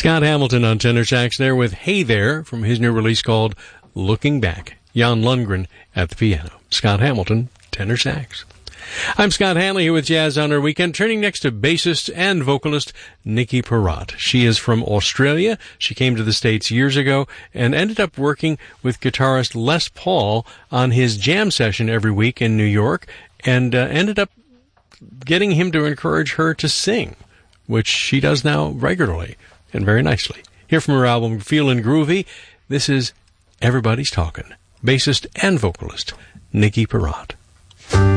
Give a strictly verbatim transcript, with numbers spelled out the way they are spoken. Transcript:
Scott Hamilton on tenor sax there with Hey There from his new release called Looking Back. Jan Lundgren at the piano. Scott Hamilton, tenor sax. I'm Scott Hanley here with Jazz on Our Weekend, turning next to bassist and vocalist Nikki Perrott. She is from Australia. She came to the States years ago and ended up working with guitarist Les Paul on his jam session every week in New York, and uh, ended up getting him to encourage her to sing, which she does now regularly and very nicely. Here from her album Feelin' Groovy, this is Everybody's Talkin'. Bassist and vocalist Nikki Perrott.